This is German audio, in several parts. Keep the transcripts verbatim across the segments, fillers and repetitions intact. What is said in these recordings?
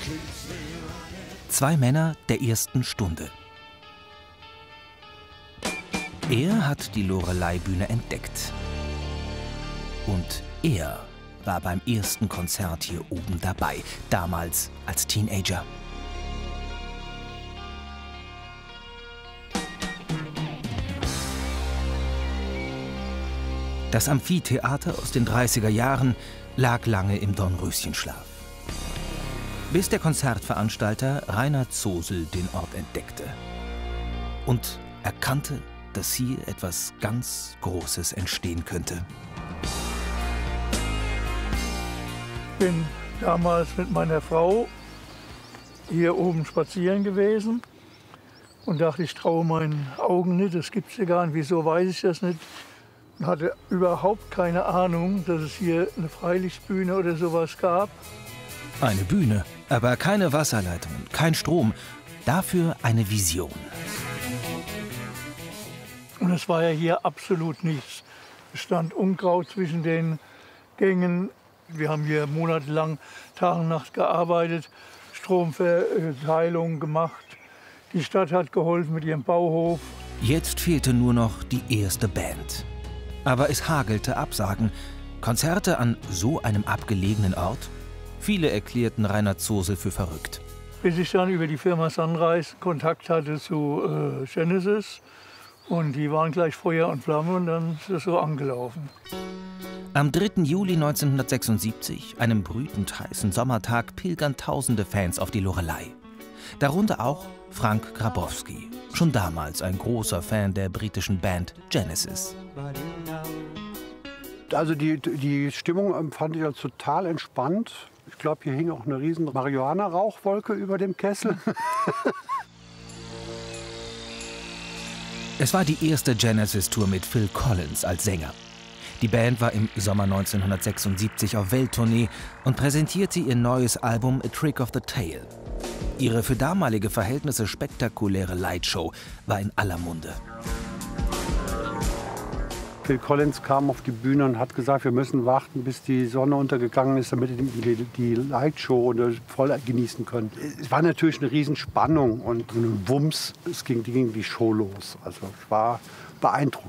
Zwei Männer der ersten Stunde. Er hat die Loreley-Bühne entdeckt. Und er war beim ersten Konzert hier oben dabei, damals als Teenager. Das Amphitheater aus den dreißiger Jahren lag lange im Dornröschenschlaf. Bis der Konzertveranstalter Rainer Zosel den Ort entdeckte und erkannte, dass hier etwas ganz Großes entstehen könnte. Ich bin damals mit meiner Frau hier oben spazieren gewesen und dachte, ich traue meinen Augen nicht, das gibt's ja gar nicht, wieso weiß ich das nicht? Und hatte überhaupt keine Ahnung, dass es hier eine Freilichtbühne oder sowas gab. Eine Bühne, aber keine Wasserleitungen, kein Strom, dafür eine Vision. Und es war ja hier absolut nichts. Es stand Unkraut zwischen den Gängen. Wir haben hier monatelang Tag und Nacht gearbeitet, Stromverteilung gemacht. Die Stadt hat geholfen mit ihrem Bauhof. Jetzt fehlte nur noch die erste Band. Aber es hagelte Absagen. Konzerte an so einem abgelegenen Ort? Viele erklärten Rainer Zosel für verrückt. Bis ich dann über die Firma Sunrise Kontakt hatte zu äh, Genesis. Und die waren gleich Feuer und Flamme und dann ist es so angelaufen. Am dritten Juli neunzehnhundertsechsundsiebzig, einem brütend heißen Sommertag, pilgern tausende Fans auf die Loreley. Darunter auch Frank Grabowski, schon damals ein großer Fan der britischen Band Genesis. Also die, die Stimmung empfand ich als total entspannt. Ich glaube, hier hing auch eine riesen Marihuana-Rauchwolke über dem Kessel. Es war die erste Genesis-Tour mit Phil Collins als Sänger. Die Band war im Sommer neunzehnhundertsechsundsiebzig auf Welttournee und präsentierte ihr neues Album A Trick of the Tail. Ihre für damalige Verhältnisse spektakuläre Lightshow war in aller Munde. Phil Collins kam auf die Bühne und hat gesagt, wir müssen warten, bis die Sonne untergegangen ist, damit wir die Lightshow voll genießen können. Es war natürlich eine Riesenspannung und ein Wumms, es ging, ging die Show los. Also es war beeindruckend.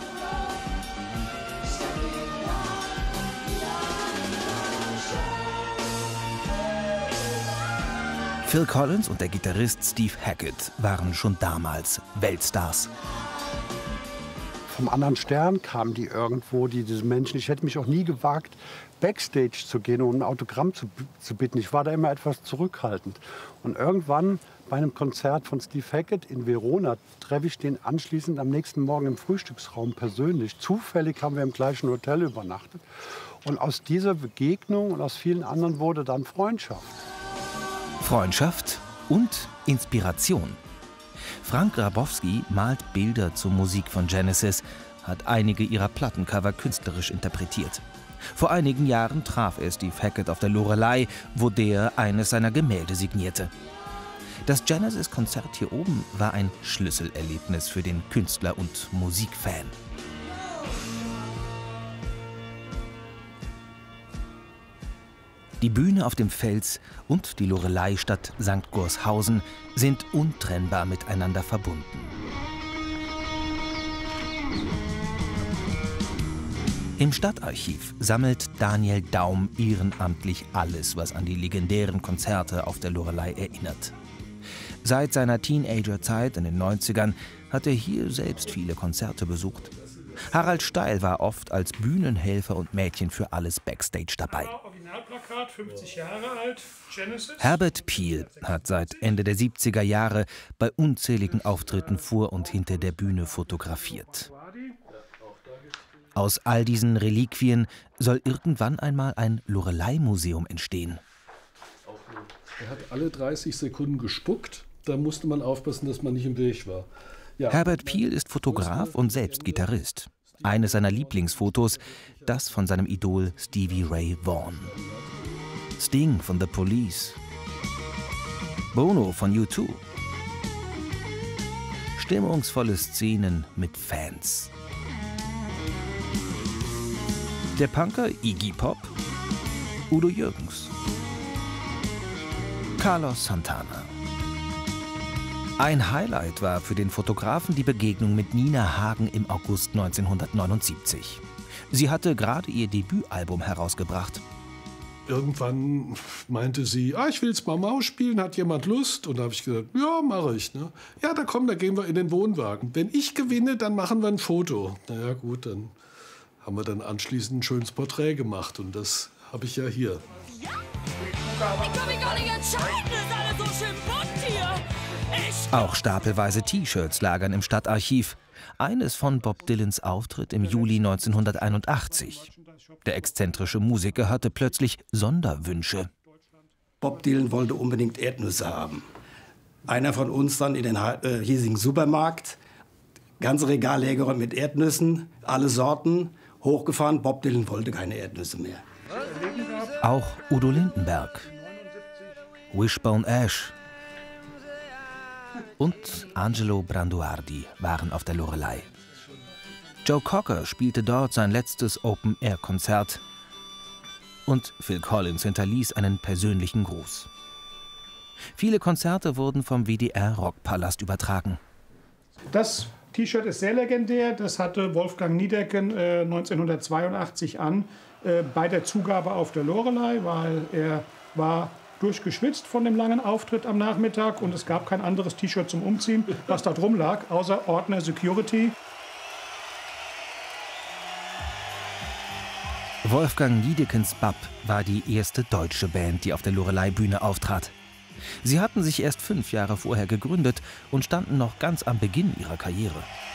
Phil Collins und der Gitarrist Steve Hackett waren schon damals Weltstars. Vom anderen Stern kamen die irgendwo, die, diese Menschen. Ich hätte mich auch nie gewagt, Backstage zu gehen, um ein Autogramm zu, zu bitten. Ich war da immer etwas zurückhaltend. Und irgendwann bei einem Konzert von Steve Hackett in Verona treffe ich den anschließend am nächsten Morgen im Frühstücksraum persönlich. Zufällig haben wir im gleichen Hotel übernachtet. Und aus dieser Begegnung und aus vielen anderen wurde dann Freundschaft. Freundschaft und Inspiration. Frank Grabowski malt Bilder zur Musik von Genesis, hat einige ihrer Plattencover künstlerisch interpretiert. Vor einigen Jahren traf er Steve Hackett auf der Loreley, wo der eines seiner Gemälde signierte. Das Genesis-Konzert hier oben war ein Schlüsselerlebnis für den Künstler und Musikfan. Die Bühne auf dem Fels und die Loreley-Stadt Sankt Gorshausen sind untrennbar miteinander verbunden. Im Stadtarchiv sammelt Daniel Daum ehrenamtlich alles, was an die legendären Konzerte auf der Loreley erinnert. Seit seiner Teenagerzeit in den neunzigern hat er hier selbst viele Konzerte besucht. Harald Steil war oft als Bühnenhelfer und Mädchen für alles Backstage dabei. Originalplakat, fünfzig Jahre alt, Genesis. Herbert Piel hat seit Ende der siebziger Jahre bei unzähligen Auftritten vor und hinter der Bühne fotografiert. Aus all diesen Reliquien soll irgendwann einmal ein Loreley-Museum entstehen. Er hat alle dreißig Sekunden gespuckt, da musste man aufpassen, dass man nicht im Weg war. Ja. Herbert Piel ist Fotograf und selbst Gitarrist. Eines seiner Lieblingsfotos, das von seinem Idol Stevie Ray Vaughan. Sting von The Police. Bono von U zwei. Stimmungsvolle Szenen mit Fans. Der Punker Iggy Pop. Udo Jürgens. Carlos Santana. Ein Highlight war für den Fotografen die Begegnung mit Nina Hagen im August neunzehnhundertneunundsiebzig. Sie hatte gerade ihr Debütalbum herausgebracht. Irgendwann meinte sie, ah, ich will jetzt mal Maus spielen, hat jemand Lust? Und da habe ich gesagt, ja, mache ich. Ne? Ja, da komm, da gehen wir in den Wohnwagen. Wenn ich gewinne, dann machen wir ein Foto. Na ja, gut, dann haben wir dann anschließend ein schönes Porträt gemacht. Und das habe ich ja hier. Ja? Ich kann mich gar nicht entscheiden, das ist alles so schön bunt hier. Ich Auch stapelweise T-Shirts lagern im Stadtarchiv. Eines von Bob Dylans Auftritt im Juli neunzehnhunderteinundachtzig. Der exzentrische Musiker hatte plötzlich Sonderwünsche. Bob Dylan wollte unbedingt Erdnüsse haben. Einer von uns dann in den äh, hiesigen Supermarkt, ganze Regal leergeräumt mit Erdnüssen, alle Sorten, hochgefahren. Bob Dylan wollte keine Erdnüsse mehr. Auch Udo Lindenberg, Wishbone Ash und Angelo Branduardi waren auf der Loreley. Joe Cocker spielte dort sein letztes Open-Air-Konzert und Phil Collins hinterließ einen persönlichen Gruß. Viele Konzerte wurden vom W D R-Rockpalast übertragen. Das T-Shirt ist sehr legendär. Das hatte Wolfgang Niedecken äh, neunzehnhundertzweiundachtzig an äh, bei der Zugabe auf der Loreley, weil er war durchgeschwitzt von dem langen Auftritt am Nachmittag und es gab kein anderes T-Shirt zum Umziehen, was da drum lag, außer Ordner Security. Wolfgang Niedeckens B A P war die erste deutsche Band, die auf der Loreley-Bühne auftrat. Sie hatten sich erst fünf Jahre vorher gegründet und standen noch ganz am Beginn ihrer Karriere.